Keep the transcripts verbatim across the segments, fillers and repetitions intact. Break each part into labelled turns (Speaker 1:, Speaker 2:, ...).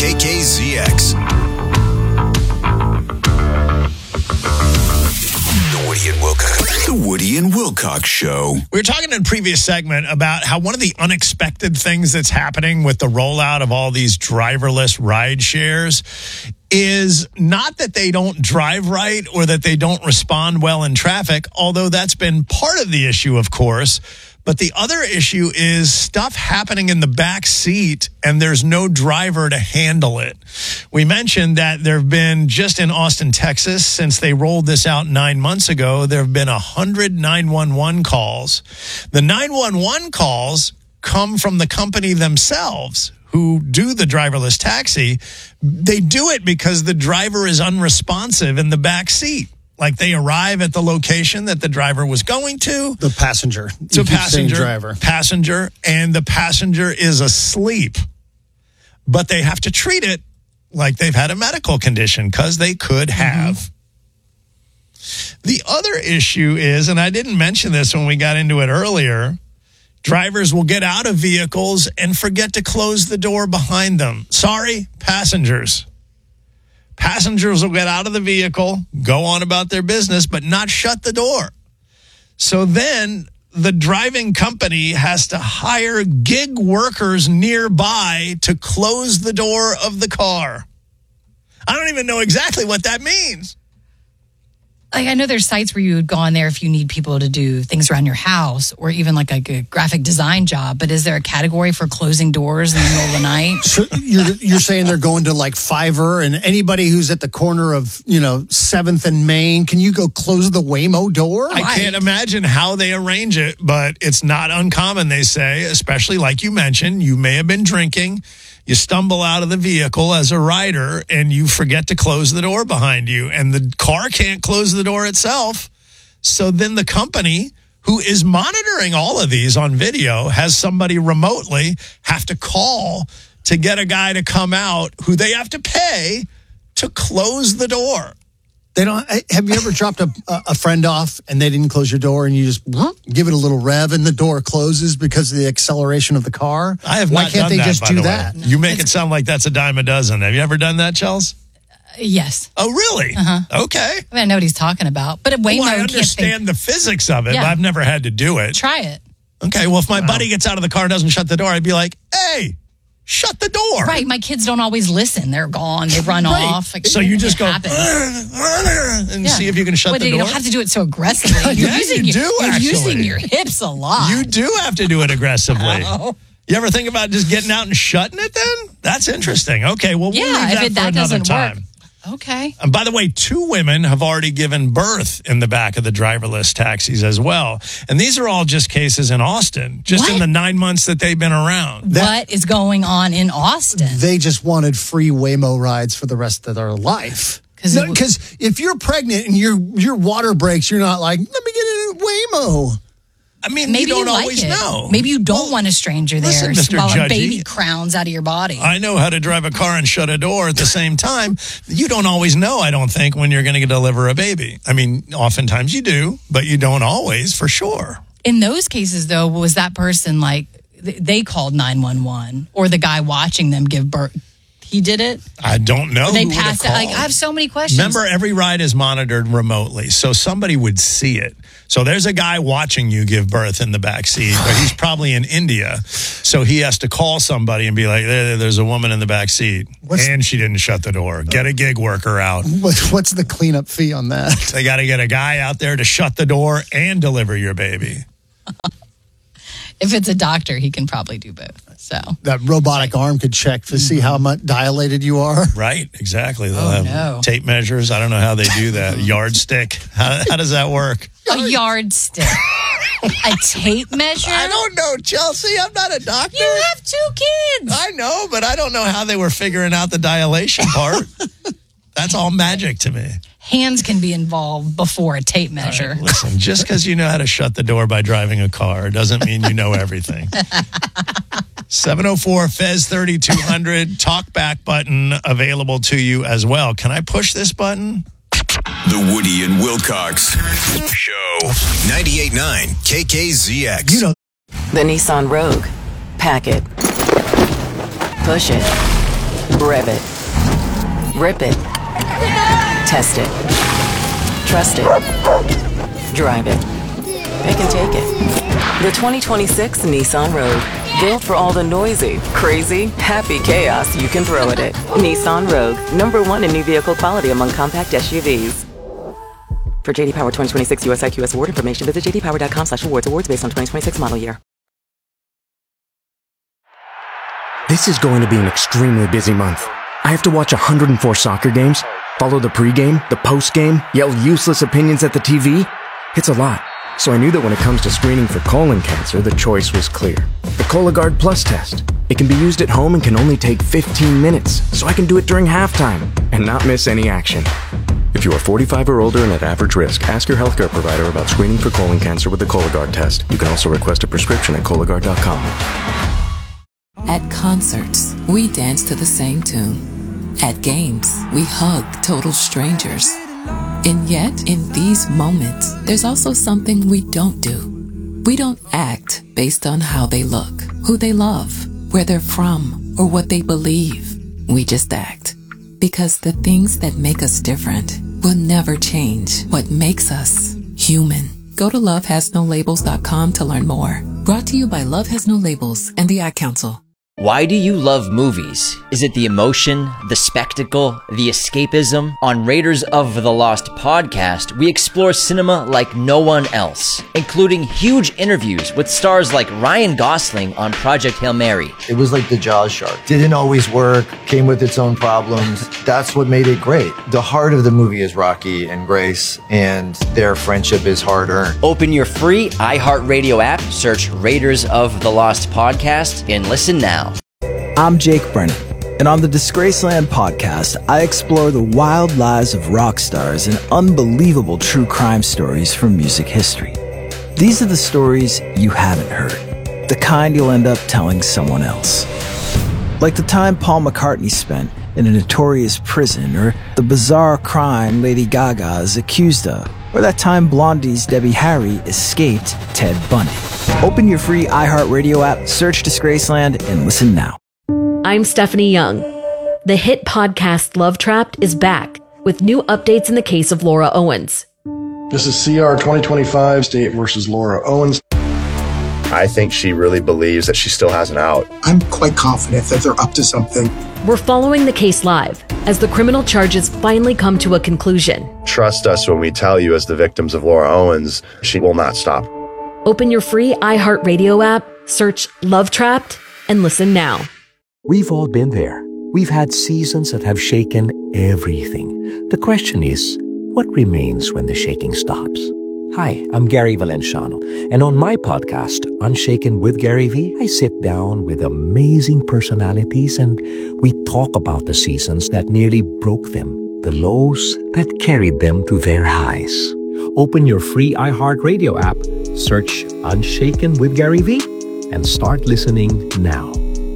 Speaker 1: K K Z X. The Woody and Wilcox. The Woody and Wilcox Show.
Speaker 2: We were talking in a previous segment about how one of the unexpected things that's happening with the rollout of all these driverless ride shares is not that they don't drive right or that they don't respond well in traffic, although that's been part of the issue, of course. But the other issue is stuff happening in the back seat and there's no driver to handle it. We mentioned that there have been, just in Austin, Texas, since they rolled this out nine months ago, there have been one hundred nine one one calls. The nine one one calls come from the company themselves who do the driverless taxi. They do it because the driver is unresponsive in the back seat. Like they arrive at the location that the driver was going to.
Speaker 3: The passenger.
Speaker 2: So passenger,
Speaker 3: driver.
Speaker 2: passenger, and the passenger is asleep. But they have to treat it like they've had a medical condition because they could have. Mm-hmm. The other issue is, and I didn't mention this when we got into it earlier, drivers will get out of vehicles and forget to close the door behind them. Sorry, passengers. Passengers will get out of the vehicle, go on about their business, but not shut the door. So then the driving company has to hire gig workers nearby to close the door of the car. I don't even know exactly what that means.
Speaker 4: Like, I know there's sites where you would go on there if you need people to do things around your house or even like a, a graphic design job. But is there a category for closing doors in the middle of the night?
Speaker 3: So you're, you're saying they're going to like Fiverr and anybody who's at the corner of, you know, seventh and Main, can you go close the Waymo door?
Speaker 2: I
Speaker 4: Right.
Speaker 2: can't imagine how they arrange it, but it's not uncommon, they say, especially like you mentioned, you may have been drinking. You stumble out of the vehicle as a rider and you forget to close the door behind you and the car can't close the door itself. So then the company who is monitoring all of these on video has somebody remotely have to call to get a guy to come out who they have to pay to close the door.
Speaker 3: They don't. Have you ever dropped a, a friend off and they didn't close your door and you just give it a little rev and the door closes because of the acceleration of the car?
Speaker 2: I have
Speaker 3: Why
Speaker 2: not
Speaker 3: can't
Speaker 2: done
Speaker 3: they
Speaker 2: that,
Speaker 3: just
Speaker 2: by
Speaker 3: do
Speaker 2: the
Speaker 3: that?
Speaker 2: way. You make it sound like that's a dime a dozen. Have you ever done that, Chels?
Speaker 4: Uh, yes.
Speaker 2: Oh, really?
Speaker 4: Uh-huh.
Speaker 2: Okay.
Speaker 4: I mean, I know what he's talking about. But at Waymo,
Speaker 2: Well, I
Speaker 4: can't think-
Speaker 2: understand the physics of it,
Speaker 4: Yeah.
Speaker 2: but I've never had to do it.
Speaker 4: Try it.
Speaker 2: Okay, well, if my buddy gets out of the car and doesn't shut the door, I'd be like, hey, shut the door.
Speaker 4: Right. My kids don't always listen. They're gone. They run
Speaker 2: Right.
Speaker 4: off. Like,
Speaker 2: So you just
Speaker 4: it
Speaker 2: go
Speaker 4: happens.
Speaker 2: and
Speaker 4: Yeah.
Speaker 2: see if you can shut
Speaker 4: But
Speaker 2: the
Speaker 4: you
Speaker 2: door.
Speaker 4: don't have to do it so aggressively. You're
Speaker 2: Yeah,
Speaker 4: using
Speaker 2: you
Speaker 4: your,
Speaker 2: do,
Speaker 4: You're
Speaker 2: actually.
Speaker 4: using your hips a lot.
Speaker 2: You do have to do it aggressively.
Speaker 4: Oh.
Speaker 2: You ever think about just getting out and shutting it then? That's interesting. Okay, well, we'll
Speaker 4: Yeah,
Speaker 2: leave
Speaker 4: if
Speaker 2: that
Speaker 4: it-
Speaker 2: for
Speaker 4: that
Speaker 2: another
Speaker 4: doesn't
Speaker 2: time.
Speaker 4: work. Okay.
Speaker 2: And by the way, two women have already given birth in the back of the driverless taxis as well. And these are all just cases in Austin, just in
Speaker 4: What?
Speaker 2: the nine months that they've been around.
Speaker 4: What is going on in Austin?
Speaker 3: They just wanted free Waymo rides for the rest of their life. Because
Speaker 4: it
Speaker 3: no, if you're pregnant and your your water breaks, you're not like, let me get a Waymo.
Speaker 2: I mean,
Speaker 4: Maybe
Speaker 2: you don't
Speaker 4: you like
Speaker 2: always
Speaker 4: it.
Speaker 2: know.
Speaker 4: Maybe you don't want a stranger there
Speaker 2: listen, Mister
Speaker 4: while a
Speaker 2: Judgy,
Speaker 4: baby crowns out of your body.
Speaker 2: I know how to drive a car and shut a door at the same time. You don't always know, I don't think, when you're going to deliver a baby. I mean, oftentimes you do, but you don't always, for sure.
Speaker 4: In those cases, though, was that person like, th- they called nine one one or the guy watching them give birth? He did it?
Speaker 2: I don't know.
Speaker 4: They
Speaker 2: who would have
Speaker 4: passed it. Like,
Speaker 2: called.
Speaker 4: I have so many questions.
Speaker 2: Remember, every ride is monitored remotely, so somebody would see it. So there's a guy watching you give birth in the back seat, but he's probably in India, so he has to call somebody and be like, there, there's a woman in the back seat,
Speaker 3: What's-
Speaker 2: and she didn't shut the door. Get a gig worker out.
Speaker 3: What, what's the cleanup fee on that?
Speaker 2: They got to get a guy out there to shut the door and deliver your baby.
Speaker 4: If it's a doctor, he can probably do both. So
Speaker 3: That robotic arm could check to see how much dilated you are.
Speaker 2: Right, exactly. They'll
Speaker 4: Oh,
Speaker 2: have
Speaker 4: no.
Speaker 2: tape measures. I don't know how they do that. Yardstick. How, how does that work?
Speaker 4: a yardstick, a tape measure.
Speaker 2: I don't know, Chelsea. I'm not a doctor.
Speaker 4: You have two kids.
Speaker 2: I know, but I don't know how they were figuring out the dilation part. That's all magic to me.
Speaker 4: Hands can be involved before a tape measure.
Speaker 2: Right, listen, just because you know how to shut the door by driving a car doesn't mean you know everything. seven oh four F E Z thirty-two hundred, talk back button available to you as well. Can I push this button?
Speaker 1: The Woody and Wilcox Show. ninety-eight point nine K K Z X.
Speaker 3: You know,
Speaker 5: The Nissan Rogue. Pack it. Push it. Rev it. Rip it. Test it. Trust it. Drive it. Pick and take it. The twenty twenty-six Nissan Rogue. Built for all the noisy, crazy, happy chaos you can throw at it. Nissan Rogue. Number one in new vehicle quality among compact S U Vs. For J D Power twenty twenty-six U S I Q S award information, visit j d power dot com slash awards. Awards based on twenty twenty-six model year.
Speaker 6: This is going to be an extremely busy month. I have to watch one hundred four soccer games, follow the pregame, the postgame, yell useless opinions at the T V. It's a lot. So I knew that when it comes to screening for colon cancer, the choice was clear. The Cologuard Plus test. It can be used at home and can only take fifteen minutes, so I can do it during halftime and not miss any action. If you are forty-five or older and at average risk, ask your healthcare provider about screening for colon cancer with the Cologuard test. You can also request a prescription at Cologuard dot com.
Speaker 5: At concerts, we dance to the same tune. At games, we hug total strangers. And yet, in these moments, there's also something we don't do. We don't act based on how they look, who they love, where they're from, or what they believe. We just act. Because the things that make us different will never change what makes us human. Go to love has no labels dot com to learn more. Brought to you by Love Has No Labels and the Ad Council.
Speaker 7: Why do you love movies? Is it the emotion, the spectacle, the escapism? On Raiders of the Lost podcast, we explore cinema like no one else, including huge interviews with stars like Ryan Gosling on Project Hail Mary.
Speaker 8: It was like the Jaws shark. Didn't always work, came with its own problems. That's what made it great. The heart of the movie is Rocky and Grace, and their friendship is hard-earned.
Speaker 7: Open your free iHeartRadio app, search Raiders of the Lost podcast, and listen now.
Speaker 9: I'm Jake Brennan, and on the Disgraceland podcast, I explore the wild lives of rock stars and unbelievable true crime stories from music history. These are the stories you haven't heard, the kind you'll end up telling someone else. Like the time Paul McCartney spent in a notorious prison, or the bizarre crime Lady Gaga is accused of, or that time Blondie's Debbie Harry escaped Ted Bundy. Open your free iHeartRadio app, search Disgraceland, and listen now.
Speaker 10: I'm Stephanie Young. The hit podcast Love Trapped is back with new updates in the case of Laura Owens.
Speaker 11: This is C R twenty twenty-five, State versus Laura Owens.
Speaker 12: I think she really believes that she still has an out.
Speaker 13: I'm quite confident that they're up to something.
Speaker 10: We're following the case live as the criminal charges finally come to a conclusion.
Speaker 12: Trust us when we tell you, as the victims of Laura Owens, she will not stop.
Speaker 10: Open your free iHeartRadio app, search Love Trapped, and listen now.
Speaker 14: We've all been there. We've had seasons that have shaken everything. The question is, what remains when the shaking stops? Hi, I'm Gary Valenciano, and on my podcast, Unshaken with Gary V, I sit down with amazing personalities and we talk about the seasons that nearly broke them, the lows that carried them to their highs. Open your free iHeartRadio app, search Unshaken with Gary V, and start listening now.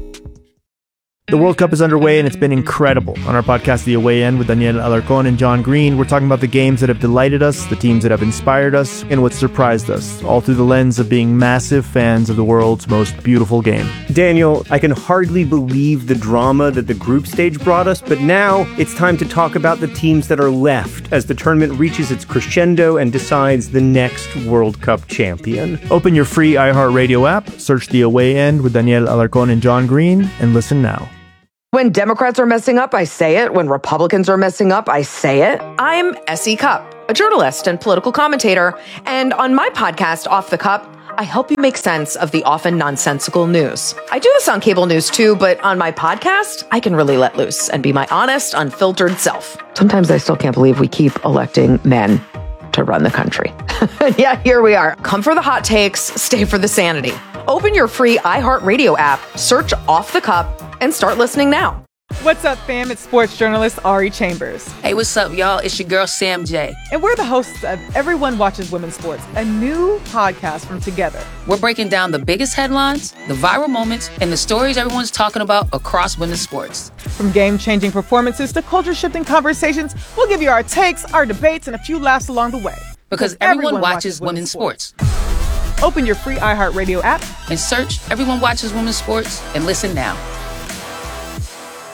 Speaker 15: The World Cup is underway and it's been incredible. On our podcast, The Away End, with Daniel Alarcón and John Green, we're talking about the games that have delighted us, the teams that have inspired us, and what surprised us, all through the lens of being massive fans of the world's most beautiful game.
Speaker 16: Daniel, I can hardly believe the drama that the group stage brought us, but now it's time to talk about the teams that are left as the tournament reaches its crescendo and decides the next World Cup champion.
Speaker 15: Open your free iHeartRadio app, search The Away End with Daniel Alarcón and John Green, and listen now.
Speaker 17: When Democrats are messing up, I say it. When Republicans are messing up, I say it. I'm S E Cupp, a journalist and political commentator. And on my podcast, Off the Cup, I help you make sense of the often nonsensical news. I do this on cable news too, but on my podcast, I can really let loose and be my honest, unfiltered self. Sometimes I still can't believe we keep electing men to run the country. Yeah, here we are. Come for the hot takes, stay for the sanity. Open your free iHeartRadio app, search Off the Cup, and start listening now.
Speaker 18: What's up, fam? It's sports journalist Ari Chambers.
Speaker 19: Hey, what's up, y'all? It's your girl, Sam J.
Speaker 18: And we're the hosts of Everyone Watches Women's Sports, a new podcast from Together.
Speaker 19: We're breaking down the biggest headlines, the viral moments, and the stories everyone's talking about across women's sports.
Speaker 18: From game-changing performances to culture-shifting conversations, we'll give you our takes, our debates, and a few laughs along the way.
Speaker 19: Because, because everyone, everyone watches, watches women's sports. sports.
Speaker 18: Open your free iHeartRadio app
Speaker 19: and search Everyone Watches Women's Sports and listen now.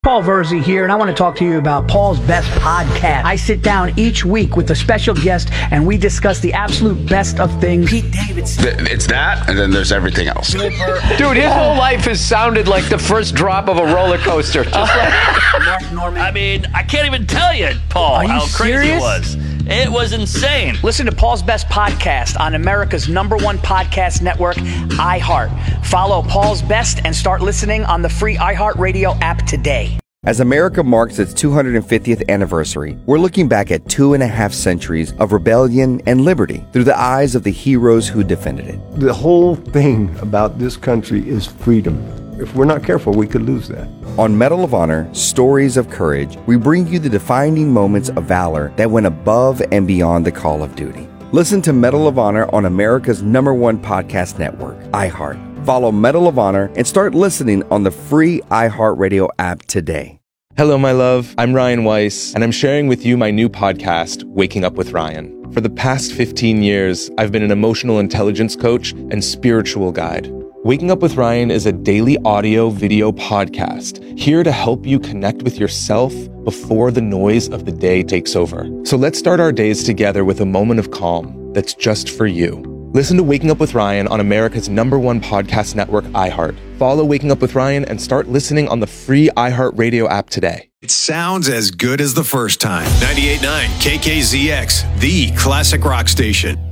Speaker 20: Paul Verzi here, and I want to talk to you about Paul's Best Podcast. I sit down each week with a special guest, and we discuss the absolute best of things. Pete Davidson.
Speaker 21: It's that, and then there's everything else.
Speaker 22: Dude, his whole life has sounded like the first drop of a roller coaster. Just like
Speaker 23: Mark Norman. I mean, I can't even tell you, Paul,
Speaker 20: Are you
Speaker 23: how crazy
Speaker 20: serious?
Speaker 23: it was. It was insane.
Speaker 20: Listen to Paul's Best Podcast on America's number one podcast network, iHeart. Follow Paul's Best and start listening on the free iHeartRadio app today.
Speaker 24: As America marks its two hundred fiftieth anniversary, we're looking back at two and a half centuries of rebellion and liberty through the eyes of the heroes who defended it.
Speaker 25: The whole thing about this country is freedom. If we're not careful, we could lose that.
Speaker 24: On Medal of Honor, Stories of Courage, we bring you the defining moments of valor that went above and beyond the call of duty. Listen to Medal of Honor on America's number one podcast network, iHeart. Follow Medal of Honor and start listening on the free iHeartRadio app today.
Speaker 26: Hello, my love. I'm Ryan Weiss, and I'm sharing with you my new podcast, Waking Up with Ryan. For the past fifteen years, I've been an emotional intelligence coach and spiritual guide. Waking Up with Ryan is a daily audio video podcast here to help you connect with yourself before the noise of the day takes over. So let's start our days together with a moment of calm that's just for you. Listen to Waking Up with Ryan on America's number one podcast network, iHeart. Follow Waking Up with Ryan and start listening on the free iHeartRadio app today.
Speaker 1: It sounds as good as the first time. ninety-eight point nine K K Z X, the classic rock station.